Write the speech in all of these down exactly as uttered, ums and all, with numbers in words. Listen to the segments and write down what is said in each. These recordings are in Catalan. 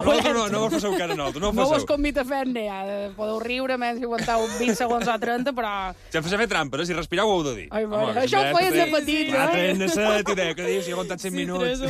Nosaltres no, no vos passeu cara a nosaltres, no No passeu. vos convita a fer-ne, ja. Podeu riure menys si aguantau vint segons o trenta, però... Si em fes fer trampes, eh? Si respirau ho heu de dir. Ai, Home, mare, això ho feies de petit, Clar, eh? trenta set, i que dius, si he aguantat cent minuts.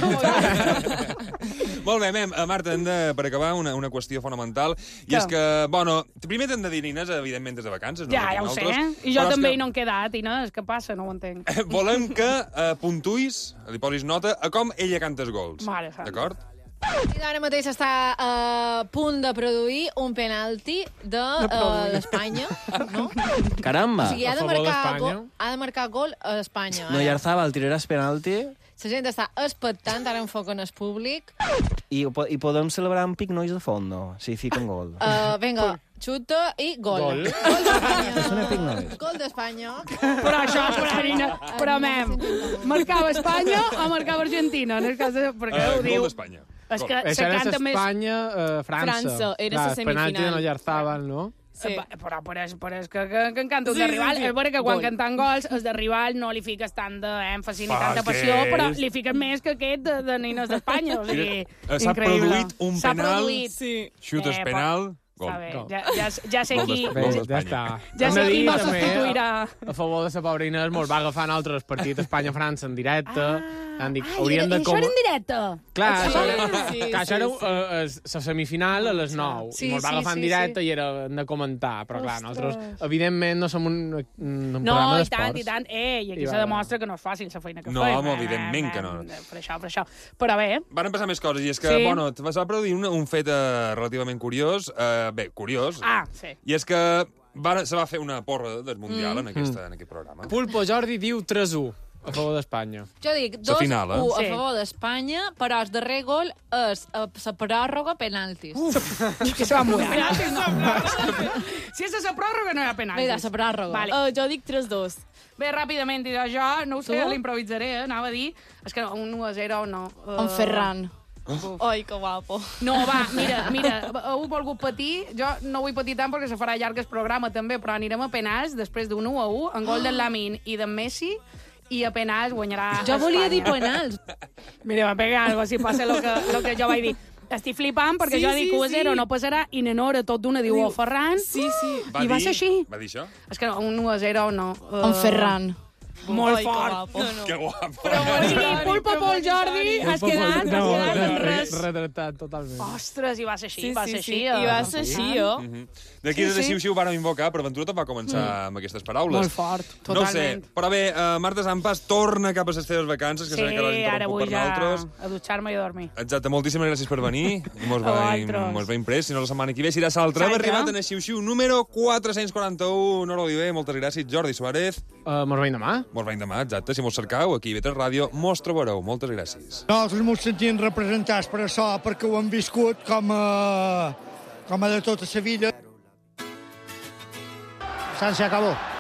Molt bé, mem, Marta, hem de, per acabar, una, una qüestió fonamental, i Què? és que, bueno, primer t'hem de dir, Nines, evidentment, des de vacances. Ja, no ja ho sé, nosaltres, i jo però és també que hi no em quedat, i no, és que passa, no ho entenc. Volem que eh, puntuïs, li posis nota, a com ella canta els gols. Mare santa. D'acord? I ara mateix està a punt de produir un penalti de uh, l'Espanya, no? Caramba. O sigui, ha de, A favor marcar d'Espanya. gol, ha de marcar gol a Espanya. No, eh? Yarzabal, tiraràs penalti La gent està expectant, ara enfoquen el públic. i, po- i podem celebrar amb Pic Nois de fondo, si fiquen gol. Uh, vinga, xuta i gol. Gol. Gol d'Espanya. Que sona Pic Nois. Gol d'Espanya. Però això, però, Nina, però, mem, marcava Espanya o marcava Argentina? En el cas de... Perquè Eh, ho diu... gol d'Espanya. És que Això se era canta més... Espanya, eh, França. França, era Clar, la el penalti de semifinal. no Yarzabal, no? Sí. Eh, Però, però, és, però és que, que, que en canta un Sí, de sí, rival. sí. És vera que quan Gol. cantant gols, els de rival no li fiques tant d'èmfasi ni tanta Perquè passió, però és- li fiques més que aquest de, de Nines d'Espanya. O sigui, Eh, S'ha increïble. produït un S'ha penal, produït. Sí. xutes Eh, penal, gol. Està bé, Gol. ja, ja, ja sé Gol qui... d'Espanya. Bé, Gol ja d'Espanya. està. Ja Hem sé de qui dir, no també, substituirà. A favor de la pobra Inés, mos va agafant altres partits Espanya-França en directe. Han dit, Ai, haurien era, de... això era en directe. Clar, Sí, això era, sí, clar, això sí, era sí. eh, es- la semifinal a les nou. Sí, I mos va sí, agafar en sí, directe i era de comentar. Però clar, Ostres. nosaltres, evidentment, no som un, un No, programa i d'esports. tant, i tant. Eh, I aquí I se va- demostra que no és fàcil la feina que No, fem. home, eh, evidentment eh, que no. eh, Per això, per això. Però bé, Van passar més coses, i és que, Sí. bueno, es va produir un, un fet eh, relativament curiós, eh, bé, curiós, ah, sí. i és que va, se va fer una porra del Mundial mm. en, aquesta, en aquest programa. Pulpo Jordi diu tres u a favor d'Espanya. Jo dic La dos final, eh? u a Sí. favor d'Espanya, però el darrer gol és a la pròrroga penaltis. Que se va mullar. Si és la pròrroga, no hi ha penal. Vinga, la pròrroga. Vale. Uh, jo dic tres dos. Bé, ràpidament, i jo no ho sé, Tu? l'improvisaré, eh? Anava a dir... És que no, un u a zero no. Uh, En Ferran. Ai, que guapo. No, va, mira, mira, heu volgut patir, jo no vull patir tant perquè se farà llarg el programa també, però anirem a penals després d'un u a u, en gol del Lamin i d'en Messi, i a penals guanyarà Jo volia dir Espanya. penals. Mira, va pegar algo, si passa el que, lo que jo vaig dir. Estic flipant perquè Sí, jo sí, dic u a zero sí. no passarà i Nenora tot d'una diu, oh, Ferran. Sí, sí. Va I va dir- ser així. Va dir això? És que no, un u a zero no. Uh, En Ferran. Molt Ai, que fort. guapo. No, no. Que guapo. O sigui, Pulpo Pol Jordi, has quedat, has no, quedat en no, res. retratat totalment. Ostres, i va ser així, Sí, va sí, ser sí. així. I va eh? ser així, jo. D'aquí Sí, des de sí. Xiu-Xiu vàrem invocar, però Ventura te'n va començar mm. amb aquestes paraules. Molt fort, No ho sé, totalment. però bé, uh, Marta Zampas torna cap a les teves vacances, que Sí, sabem que l'has ara interromput vull per ja nosaltres. a dutxar-me i a dormir. Exacte, moltíssimes gràcies per venir. I mos A va, vosaltres. mos va imprès. Si no, la setmana que ve serà l'altra. Hem Exacte. arribat en el Xiu-Xiu número quatre-cents quaranta-u. Nora Oliver, moltes gràcies. Jordi Suárez, Uh, mos veiem demà. mos veiem demà, exacte. Si mos cercau, aquí a V tres Ràdio, mos trobareu. Moltes gràcies. Nosaltres ens sentim representats per això, perquè ho hem viscut com a, com a de tota la vida. Se acabó.